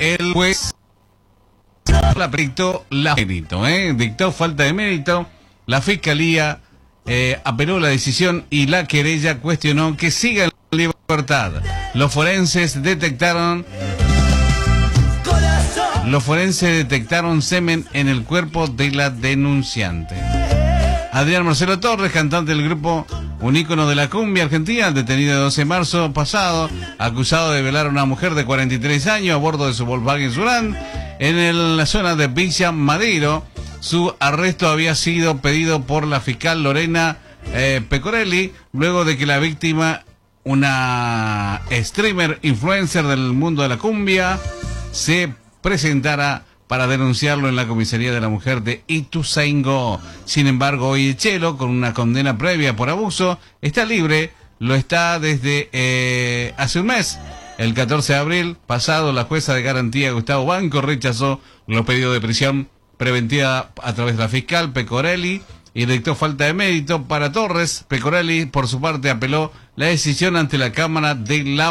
el juez dictó falta de mérito. La fiscalía apeló la decisión y la querella cuestionó que siga en libertad. Los forenses detectaron semen en el cuerpo de la denunciante. Adrián Marcelo Torres, cantante del grupo, un ícono de la cumbia argentina, detenido el 12 de marzo pasado, acusado de violar a una mujer de 43 años a bordo de su Volkswagen Surán en la zona de Villa Madero. Su arresto había sido pedido por la fiscal Lorena Pecorelli, luego de que la víctima, una streamer influencer del mundo de la cumbia, se presentara para denunciarlo en la comisaría de la mujer de Ituzaingó. Sin embargo, hoy Chelo, con una condena previa por abuso, está libre. Lo está desde hace un mes. El 14 de abril pasado, la jueza de garantía Gustavo Banco rechazó los pedidos de prisión preventiva a través de la fiscal Pecorelli y dictó falta de mérito para Torres. Pecorelli, por su parte, apeló la decisión ante la Cámara de la